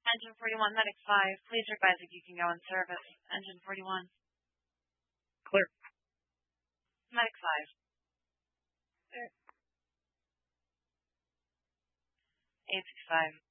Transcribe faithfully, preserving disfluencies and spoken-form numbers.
Engine forty-one, Medic five. Please advise if you can go in service. Engine forty-one. Clear. Medic five. Clear. eight six five.